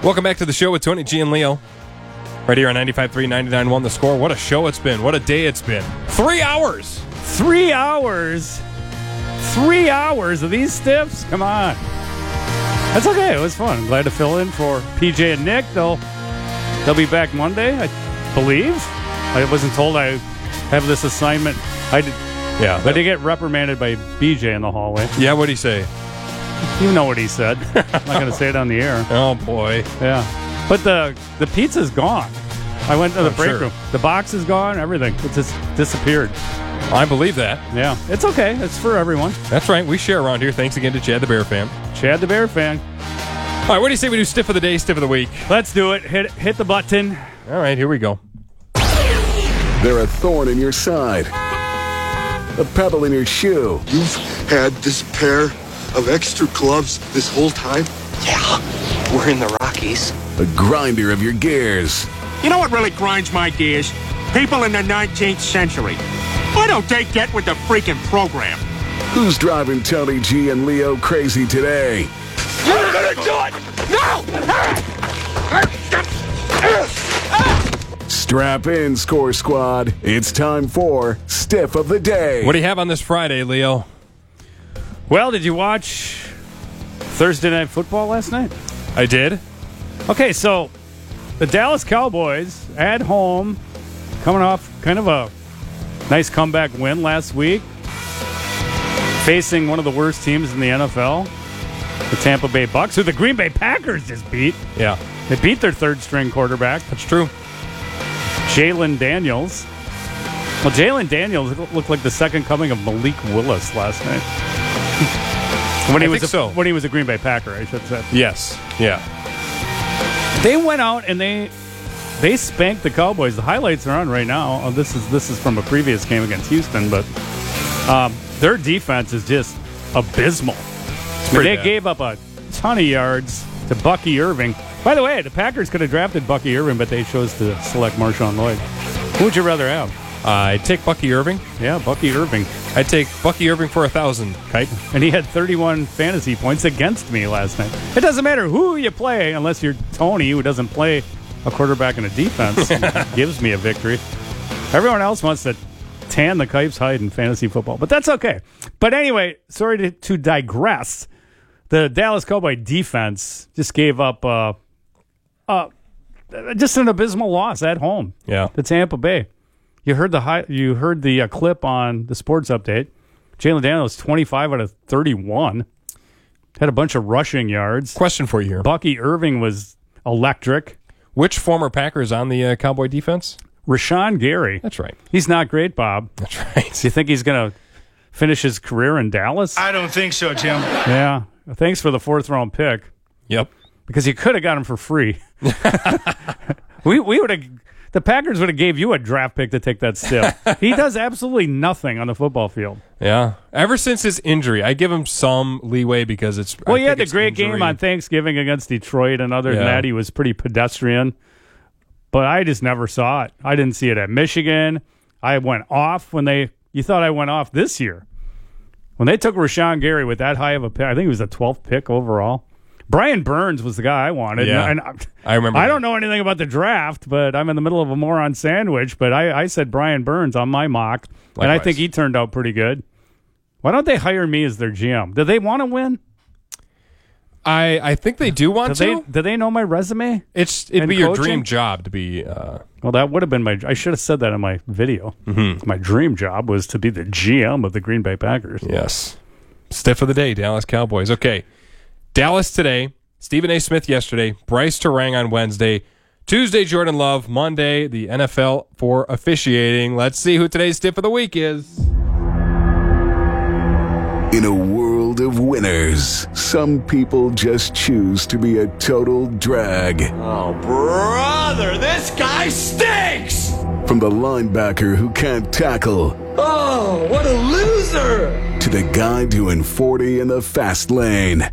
Welcome back to the show with Tony G and Leo. Right here on 95.3, 99.1 The Score. What a show it's been. What a day it's been. 3 hours. 3 hours. 3 hours of these stiffs? Come on. That's okay. It was fun. Glad to fill in for PJ and Nick. They'll be back Monday, I believe. I wasn't told I have this assignment. I did. Yeah. But I did get reprimanded by BJ in the hallway. Yeah, what'd he say? You know what he said. I'm not going to say it on the air. Oh, boy. Yeah. But the pizza's gone. I went to the break sure. room. The box is gone. Everything. It just disappeared. I believe that. Yeah. It's okay. It's for everyone. That's right. We share around here. Thanks again to Chad the Bear fan. Chad the Bear fan. All right, what do you say we do stiff of the day, stiff of the week? Let's do it. Hit the button. All right, here we go. They're a thorn in your side, a pebble in your shoe. You've had this pair of extra gloves this whole time? Yeah, we're in the Rockies. A grinder of your gears. You know what really grinds my gears? People in the 19th century. Why don't they get with the freaking program? Who's driving Tony G and Leo crazy today? You're gonna do it! No! Strap in, Score Squad. It's time for Stiff of the Day. What do you have on this Friday, Leo? Well, did you watch Thursday Night Football last night? I did. Okay, so the Dallas Cowboys at home, coming off kind of a nice comeback win last week, facing one of the worst teams in the NFL, the Tampa Bay Bucks, who the Green Bay Packers just beat. Yeah. They beat their third-string quarterback. That's true. Jalen Daniels. Well, Jalen Daniels looked like the second coming of Malik Willis last night. When he was a Green Bay Packer, I should say. Yes. Yeah. They went out and they spanked the Cowboys. The highlights are on right now. Oh, this is from a previous game against Houston, but their defense is just abysmal. They gave up a ton of yards to Bucky Irving. By the way, the Packers could have drafted Bucky Irving, but they chose to select Marshawn Lloyd. Who would you rather have? I'd take Bucky Irving. Yeah, Bucky Irving. I'd take Bucky Irving for 1,000, Kite. And he had 31 fantasy points against me last night. It doesn't matter who you play, unless you're Tony, who doesn't play a quarterback in a defense, gives me a victory. Everyone else wants to tan the Kite's hide in fantasy football, but that's okay. But anyway, sorry to digress. The Dallas Cowboy defense just gave up just an abysmal loss at home. Yeah. To Tampa Bay. You heard the clip on the sports update. Jalen Daniels 25 out of 31. Had a bunch of rushing yards. Question for you here. Bucky Irving was electric. Which former Packer is on the Cowboy defense? Rashawn Gary. That's right. He's not great, Bob. That's right. Do you think he's going to finish his career in Dallas? I don't think so, Jim. Yeah. Thanks for the 4th-round pick. Yep. Because you could have got him for free. we would have. The Packers would have gave you a draft pick to take that stiff. He does absolutely nothing on the football field. Yeah. Ever since his injury, I give him some leeway because it's... Well, he had the great game on Thanksgiving against Detroit, and other than that, he was pretty pedestrian. But I just never saw it. I didn't see it at Michigan. I went off when you thought I went off this year. When they took Rashawn Gary with that high of a pick, I think it was the 12th pick overall. Brian Burns was the guy I wanted. Yeah, and I remember. I don't know anything about the draft, but I'm in the middle of a moron sandwich. But I said Brian Burns on my mock, and I think he turned out pretty good. Why don't they hire me as their GM? Do they want to win? I think they do want to. Do they know my resume? It'd be your dream job to be... Well, that would have been I should have said that in my video. Mm-hmm. My dream job was to be the GM of the Green Bay Packers. Yes. Stiff of the day, Dallas Cowboys. Okay. Dallas today, Stephen A. Smith yesterday, Bryce Terang on Wednesday, Tuesday, Jordan Love, Monday, the NFL for officiating. Let's see who today's Stiff of the Week is. In a world of winners, some people just choose to be a total drag. Oh, brother, this guy stinks! From the linebacker who can't tackle. Oh, what a loser! To the guy doing 40 in the fast lane.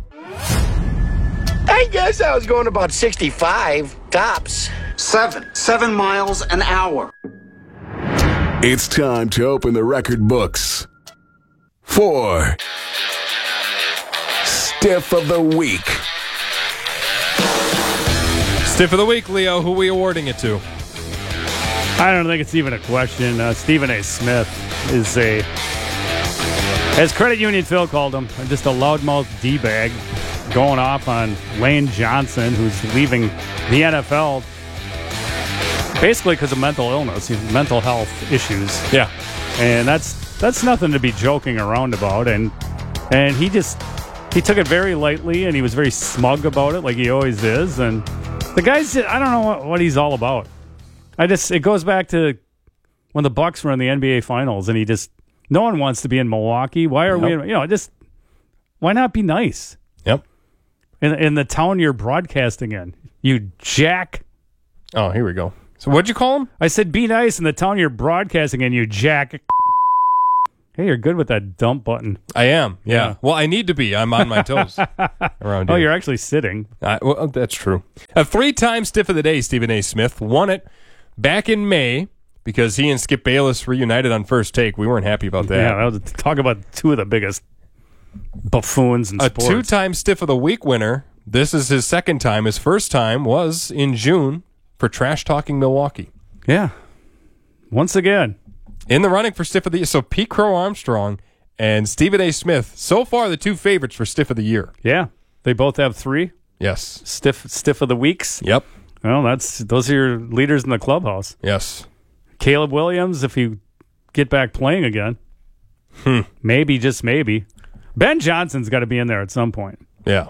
I guess I was going about 65, tops. 7 miles an hour. It's time to open the record books for Stiff of the Week. Stiff of the week, Leo. Who are we awarding it to? I don't think it's even a question. Stephen A. Smith is as Credit Union Phil called him, just a loudmouth D-bag going off on Lane Johnson, who's leaving the NFL basically because of mental illness, mental health issues. Yeah. And that's nothing to be joking around about. And he took it very lightly, and he was very smug about it, like he always is. And the guy's, I don't know what he's all about. It goes back to when the Bucks were in the NBA Finals, and no one wants to be in Milwaukee. Why are we? Why not be nice? Yep. In the town you're broadcasting in, you jack. Oh, here we go. So what'd you call him? I said be nice in the town you're broadcasting in, you jack. Hey, you're good with that dump button. I am. Yeah. Well, I need to be. I'm on my toes around here. Oh, you're actually sitting. Well, that's true. A 3-time Stiff of the Day, Stephen A. Smith won it back in May because he and Skip Bayless reunited on First Take. We weren't happy about that. Yeah, talk about two of the biggest buffoons in sports. A 2-time Stiff of the Week winner. This is his second time. His first time was in June for Trash Talking Milwaukee. Yeah. Once again. In the running for Stiff of the Year. So Pete Crow-Armstrong and Stephen A. Smith, so far the two favorites for Stiff of the Year. Yeah. They both have 3. Yes. Stiff of the Weeks. Yep. Well, those are your leaders in the clubhouse. Yes. Caleb Williams, if you get back playing again. Maybe, just maybe. Ben Johnson's got to be in there at some point. Yeah.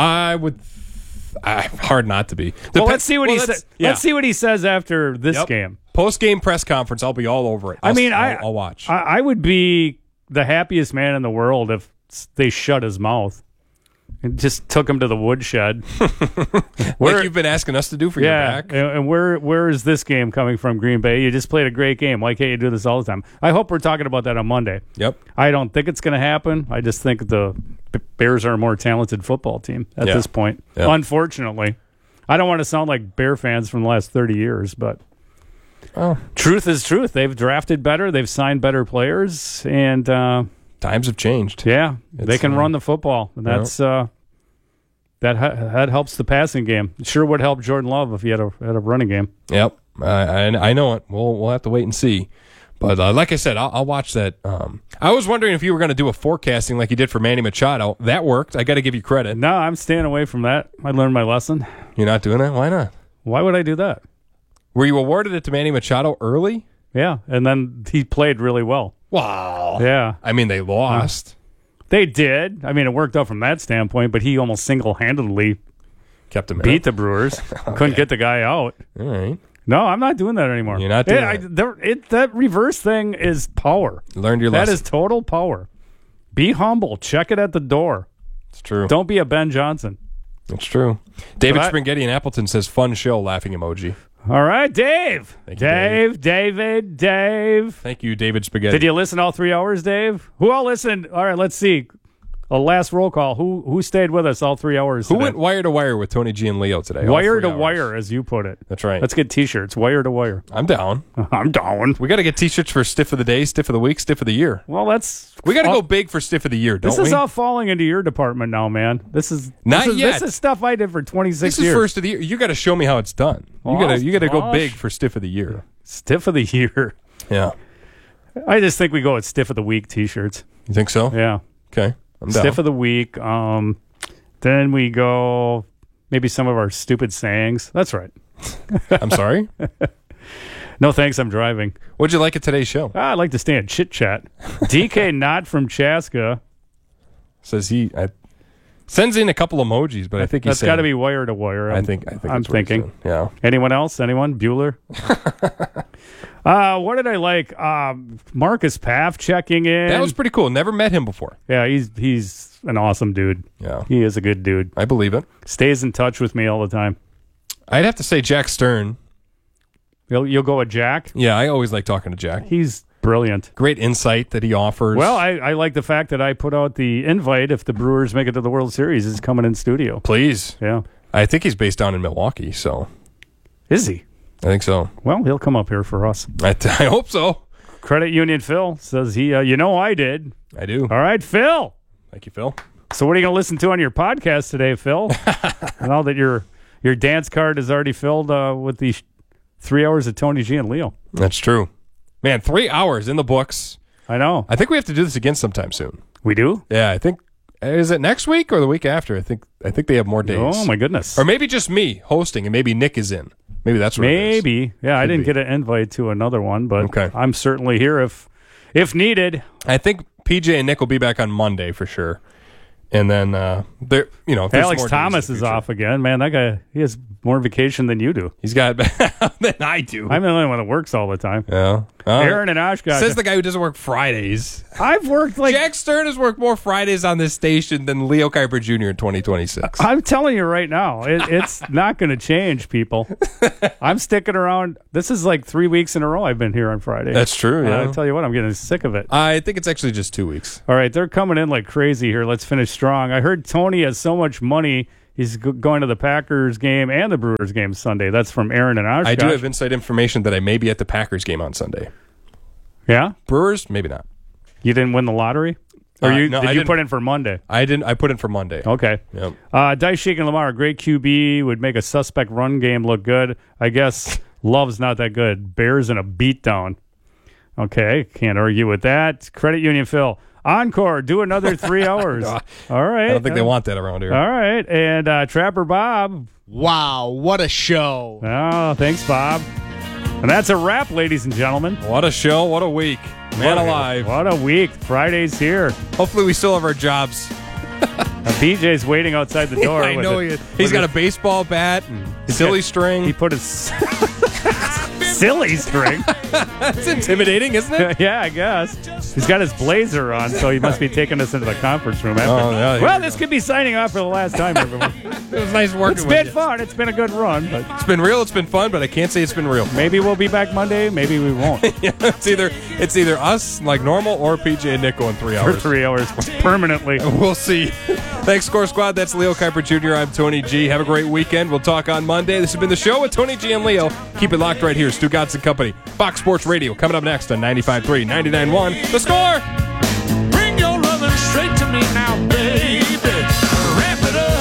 Hard not to be. Let's see what he says. Yeah. Let's see what he says after this game. Post-game press conference, I'll be all over it. I'll watch. I would be the happiest man in the world if they shut his mouth and just took him to the woodshed. Like you've been asking us to do for your back. And where is this game coming from, Green Bay? You just played a great game. Why can't you do this all the time? I hope we're talking about that on Monday. Yep. I don't think it's going to happen. I just think the Bears are a more talented football team at this point. Yep. Unfortunately. I don't want to sound like Bear fans from the last 30 years, but truth is truth. They've drafted better. They've signed better players, and times have changed. Yeah, they can run the football, and that's that helps the passing game. It sure would help Jordan Love if he had a running game. Yep, I know it. We'll have to wait and see. But like I said, I'll watch that. I was wondering if you were going to do a forecasting like you did for Manny Machado. That worked. I got to give you credit. No, I'm staying away from that. I learned my lesson. You're not doing that? Why not? Why would I do that? Were you awarded it to Manny Machado early? Yeah, and then he played really well. Wow. Yeah. I mean, they lost. They did. I mean, it worked out from that standpoint, but he almost single-handedly kept him beat the Brewers. Okay. Couldn't get the guy out. All right. No, I'm not doing that anymore. You're not doing that. That reverse thing is power. Learned your lesson. That is total power. Be humble. Check it at the door. It's true. Don't be a Ben Johnson. It's true. David Springhetti in Appleton says, fun show, laughing emoji. All right, Dave. Thank you, Dave. Thank you, David Spaghetti. Did you listen all 3 hours, Dave? Who all listened? All right, let's see. A last roll call. Who stayed with us all 3 hours today? Who went wire to wire with Tony G and Leo today? Wire to wire, as you put it. That's right. Let's get T-shirts. Wire to wire. I'm down. I'm down. We got to get T-shirts for Stiff of the Day, Stiff of the Week, Stiff of the Year. Well, we got to go big for Stiff of the Year, don't we? This is all falling into your department now, man. This is stuff I did for 26 years. This is first of the year. You got to show me how it's done. You got to go big for Stiff of the Year. Stiff of the Year. Yeah. I just think we go with Stiff of the Week T-shirts. You think so? Yeah. Okay. I'm down. Stiff of the Week. Then we go maybe some of our stupid sayings. That's right. I'm sorry? No, thanks. I'm driving. What'd you like at today's show? I like to stay and chit-chat. DK Not from Chaska. Says he sends in a couple emojis, but I think that's got to be wire to wire. I'm thinking. Yeah. Anyone else? Anyone? Bueller? What did I like? Marcus Paff checking in. That was pretty cool. Never met him before. Yeah, he's an awesome dude. Yeah. He is a good dude. I believe it. Stays in touch with me all the time. I'd have to say Jack Stern. You'll go with Jack? Yeah, I always like talking to Jack. He's brilliant. Great insight that he offers. Well, I like the fact that I put out the invite if the Brewers make it to the World Series. He's coming in studio. Please. Yeah. I think he's based down in Milwaukee, so. Is he? I think so. Well, he'll come up here for us. I hope so. Credit Union Phil says he, I did. I do. All right, Phil. Thank you, Phil. So what are you going to listen to on your podcast today, Phil? Now that you're Your dance card is already filled with the 3 hours of Tony G and Leo. That's true. Man, 3 hours in the books. I know. I think we have to do this again sometime soon. We do? Yeah, I think. Is it next week or the week after? I think they have more days. Oh, my goodness. Or maybe just me hosting and maybe Nick is in. Maybe that's what it is. Maybe. Yeah, I didn't get an invite to another one, but Okay. I'm certainly here if needed. I think PJ and Nick will be back on Monday for sure. And then, if there's Alex more days Thomas in the is future. off again. Man, that guy, he has more vacation than you do. He's got than I do. I'm the only one that works all the time. Yeah. Aaron and Oshkosh. Says the guy who doesn't work Fridays. I've worked like... Jack Stern has worked more Fridays on this station than Leo Kuiper Jr. in 2026. I'm telling you right now, it's not going to change, people. I'm sticking around. This is like 3 weeks in a row I've been here on Friday. That's true, yeah. I tell you what, I'm getting sick of it. I think it's actually just 2 weeks. All right, they're coming in like crazy here. Let's finish strong. I heard Tony has so much money, he's going to the Packers game and the Brewers game Sunday. That's from Aaron and Oshkosh. I do have inside information that I may be at the Packers game on Sunday. Yeah? Brewers, maybe not. You didn't win the lottery? Or No, I did you didn't. put in for Monday? I didn't. I put in for Monday. Okay. Yep. Daishik and Lamar, great QB, would make a suspect run game look good. I guess Love's not that good. Bears in a beatdown. Okay, can't argue with that. Credit Union Phil. Encore, do another 3 hours. All right. I don't think they want that around here. All right. And Trapper Bob. Wow, what a show. Oh, thanks, Bob. And that's a wrap, ladies and gentlemen. What a show. What a week. Man alive. What a week. Friday's here. Hopefully we still have our jobs. PJ's waiting outside the door. I know he is. He's got a baseball bat and silly string. He put his silly string. That's intimidating, isn't it? Yeah, I guess. He's got his blazer on, so he must be taking us into the conference room. After. Oh, yeah, well, this could be signing off for the last time, everyone. It was nice working It's with been you. fun. It's been a good run, but It's been real. It's been fun, but I can't say it's been real. maybe we'll be back Monday. Maybe we won't. Yeah, it's either us like normal or PJ and Nick going 3 For hours. 3 hours permanently. We'll see. Thanks, Score Squad. That's Leo Kuiper Jr. I'm Tony G. Have a great weekend. We'll talk on Monday. This has been the show with Tony G and Leo. Keep it locked right here. Stu Godson Company. Fox Sports Radio. Coming up next on 95.3, 99.1. The Score! Bring your loving straight to me now, baby. Wrap it up.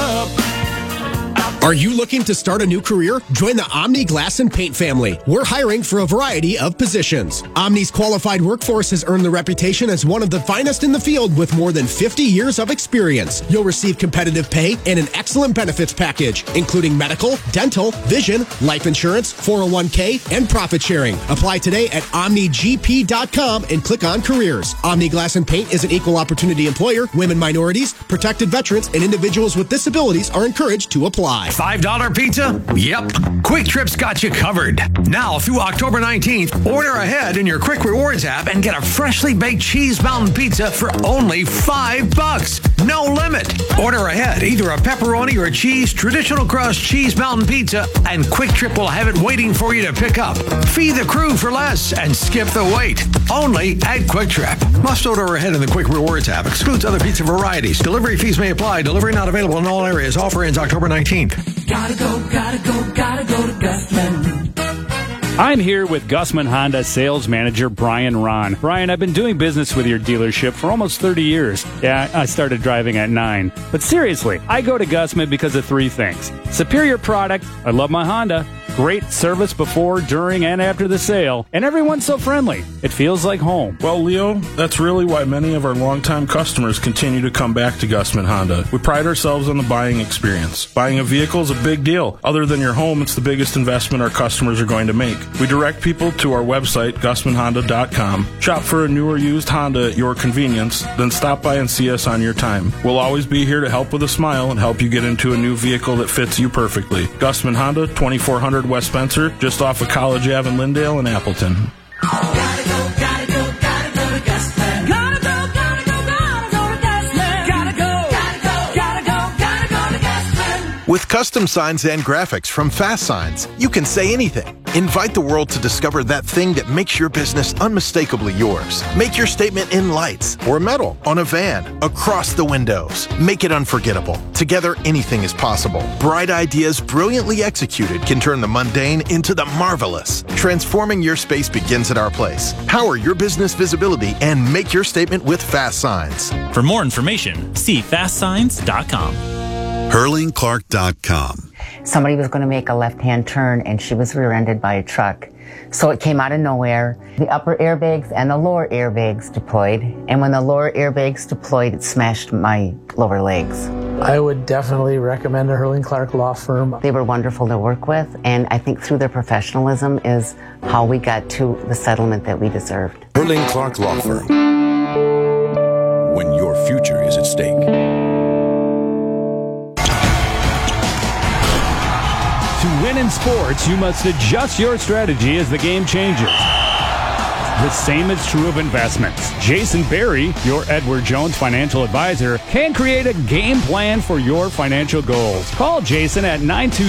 Are you looking to start a new career? Join the Omni Glass and Paint family. We're hiring for a variety of positions. Omni's qualified workforce has earned the reputation as one of the finest in the field with more than 50 years of experience. You'll receive competitive pay and an excellent benefits package, including medical, dental, vision, life insurance, 401k, and profit sharing. Apply today at OmniGP.com and click on careers. Omni Glass and Paint is an equal opportunity employer. Women, minorities, protected veterans, and individuals with disabilities are encouraged to apply. $5 pizza? Yep. Quick Trip's got you covered. Now through October 19th, order ahead in your Quick Rewards app and get a freshly baked Cheese Mountain Pizza for only $5. No limit. Order ahead, either a pepperoni or cheese traditional crust Cheese Mountain Pizza, and Quick Trip will have it waiting for you to pick up. Feed the crew for less and skip the wait. Only at Quick Trip. Must order ahead in the Quick Rewards app. Excludes other pizza varieties. Delivery fees may apply. Delivery not available in all areas. Offer ends October 19th. Gotta go to Gusman. I'm here with Gusman Honda sales manager Brian Ron. Brian, I've been doing business with your dealership for almost 30 years. Yeah, I started driving at 9. But seriously, I go to Gusman because of 3 things. Superior product, I love my Honda. Great service before, during, and after the sale. And everyone's so friendly. It feels like home. Well, Leo, that's really why many of our longtime customers continue to come back to Gusman Honda. We pride ourselves on the buying experience. Buying a vehicle is a big deal. Other than your home, it's the biggest investment our customers are going to make. We direct people to our website, GusmanHonda.com. Shop for a new or used Honda at your convenience, then stop by and see us on your time. We'll always be here to help with a smile and help you get into a new vehicle that fits you perfectly. Gusman Honda, 2400 West Spencer, just off of College Ave in Lindale and Appleton. With custom signs and graphics from Fast Signs, you can say anything. Invite the world to discover that thing that makes your business unmistakably yours. Make your statement in lights or metal, on a van, across the windows. Make it unforgettable. Together, anything is possible. Bright ideas brilliantly executed can turn the mundane into the marvelous. Transforming your space begins at our place. Power your business visibility and make your statement with Fast Signs. For more information, see fastsigns.com. HurlingClark.com. Somebody was going to make a left-hand turn, and she was rear-ended by a truck. So it came out of nowhere. The upper airbags and the lower airbags deployed, and when the lower airbags deployed, it smashed my lower legs. I would definitely recommend a Hurling Clark law firm. They were wonderful to work with, and I think through their professionalism is how we got to the settlement that we deserved. Hurling Clark Law Firm. When your future is at stake. To win in sports, you must adjust your strategy as the game changes. The same is true of investments. Jason Berry, your Edward Jones financial advisor, can create a game plan for your financial goals. Call Jason at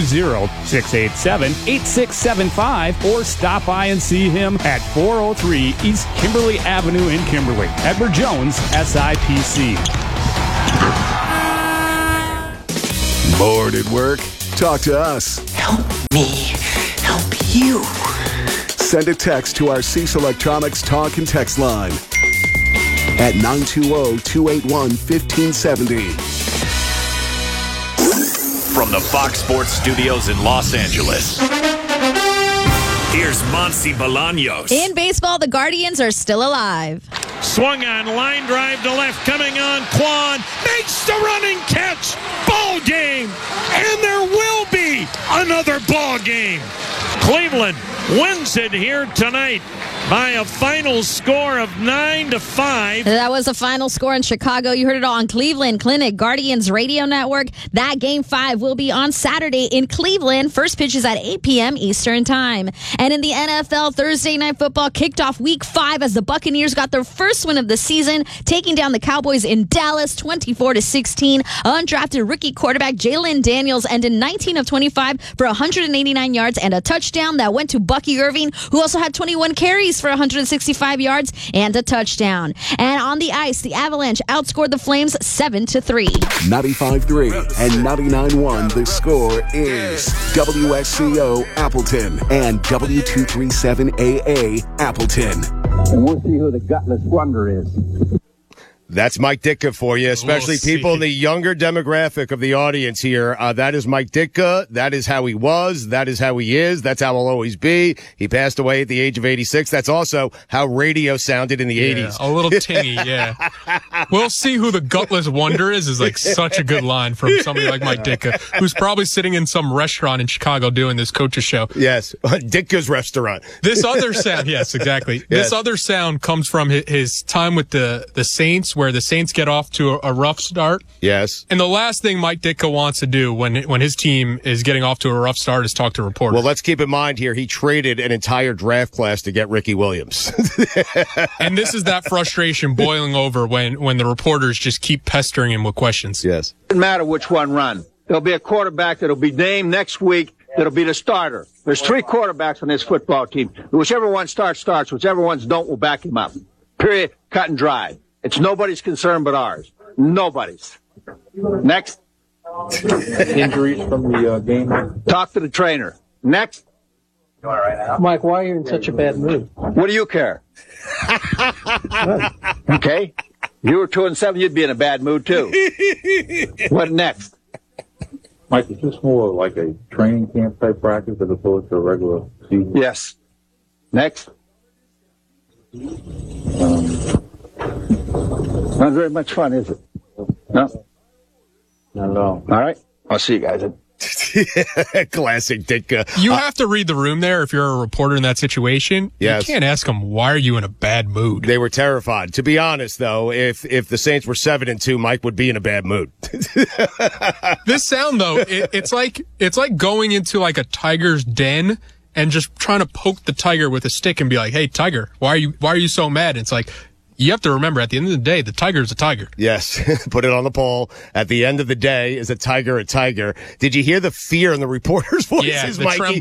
920-687-8675 or stop by and see him at 403 East Kimberly Avenue in Kimberly. Edward Jones, SIPC. Bored at work? Talk to us. Help me help you. Send a text to our Cease Electronics talk and text line at 920-281-1570. From the Fox Sports Studios in Los Angeles, here's Monty Bolaños. In baseball, the Guardians are still alive. Swung on, line drive to left, coming on, Quan makes the running catch. Ball game. And there will be another ball game. Cleveland wins it here tonight by a final score of 9-5. That was the final score in Chicago. You heard it all on Cleveland Clinic Guardians Radio Network. That Game 5 will be on Saturday in Cleveland. First pitch is at 8 p.m. Eastern Time. And in the NFL, Thursday Night Football kicked off Week 5 as the Buccaneers got their first win of the season, taking down the Cowboys in Dallas 24-16. Undrafted rookie quarterback Jalen Daniels ended 19 of 25 for 189 yards and a touchdown that went to Bucky Irving, who also had 21 carries for 165 yards and a touchdown. And on the ice, the Avalanche outscored the Flames 7-3. 95.3 and 99.1. The Score is WSCO Appleton and W237AA Appleton. And we'll see who the gutless wonder is. That's Mike Ditka for you, especially people in the younger demographic of the audience here. That is Mike Ditka. That is how he was. That is how he is. That's how he'll always be. He passed away at the age of 86. That's also how radio sounded in the 80s. A little tingy, yeah. We'll see who the gutless wonder is like such a good line from somebody like Mike Ditka, who's probably sitting in some restaurant in Chicago doing this coach's show. Yes, Ditka's restaurant. This other sound, yes, exactly. Yes. This other sound comes from his time with the Saints, where the Saints get off to a rough start. Yes. And the last thing Mike Ditka wants to do when his team is getting off to a rough start is talk to reporters. Well, let's keep in mind here, he traded an entire draft class to get Ricky Williams. And this is that frustration boiling over when the reporters just keep pestering him with questions. Yes. Doesn't matter which one run. There'll be a quarterback that'll be named next week that'll be the starter. There's 3 quarterbacks on this football team. Whichever one starts. Whichever ones don't, will back him up. Period. Cut and dry. It's nobody's concern but ours. Nobody's. Next. Injuries from the game. Talk to the trainer. Next. Mike, why are you in such a bad mood? What do you care? Okay. You were 2-7, you'd be in a bad mood too. What next? Mike, is this more like a training camp type practice as opposed to a regular season? Yes. Next. Not very much fun, is it? No? Not at all. All right. I'll see you guys. Classic Ditka. You have to read the room there if you're a reporter in that situation. Yes. You can't ask them, why are you in a bad mood? They were terrified. To be honest, though, if the Saints were 7-2, Mike would be in a bad mood. This sound, though, it's like going into like a tiger's den and just trying to poke the tiger with a stick and be like, hey, tiger, why are you so mad? And it's like, you have to remember, at the end of the day, the tiger is a tiger. Yes. Put it on the poll. At the end of the day, is a tiger a tiger? Did you hear the fear in the reporters' voices, yeah, the Mikey?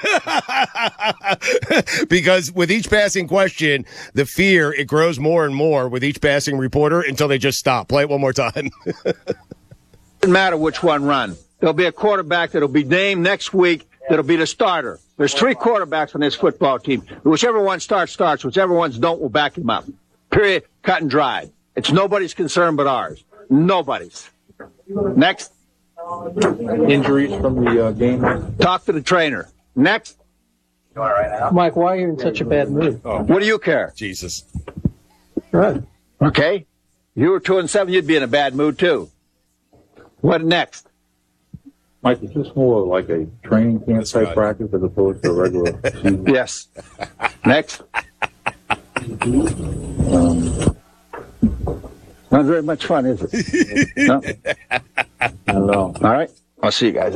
Tremble. Because with each passing question, the fear, it grows more and more with each passing reporter until they just stop. Play it one more time. Doesn't matter which one run. There'll be a quarterback that'll be named next week that'll be the starter. There's 3 quarterbacks on this football team. Whichever one starts. Whichever ones don't, will back him up. Period. Cut and dry. It's nobody's concern but ours. Nobody's. Next. injuries from the game? Talk to the trainer. Next. Mike, why are you in such a bad mood? What do you care? Jesus. Good. Okay. You were 2-7, you'd be in a bad mood too. What next? Mike, is this more like a training camp type practice as opposed to a regular season? Yes. Next. Not very much fun, is it? No? All right. I'll see you guys.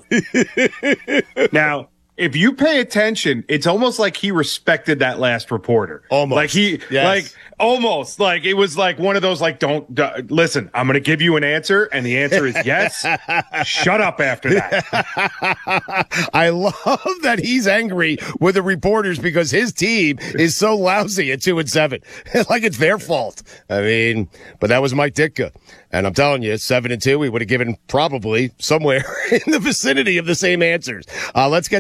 Now, if you pay attention, it's almost like he respected that last reporter. Almost. Like almost. Like it was like one of those, like, don't listen, I'm going to give you an answer. And the answer is yes. Shut up after that. I love that he's angry with the reporters because his team is so lousy at 2-7. Like it's their fault. I mean, but that was Mike Ditka. And I'm telling you, 7-2, we would have given probably somewhere in the vicinity of the same answers. Let's get